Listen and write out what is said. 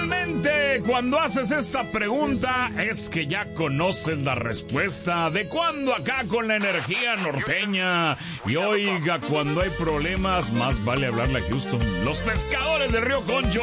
Normalmente, cuando haces esta pregunta, es que ya conoces la respuesta. ¿De cuándo acá con la energía norteña? Y oiga, cuando hay problemas, más vale hablarle a Houston. Los pescadores de Río Concho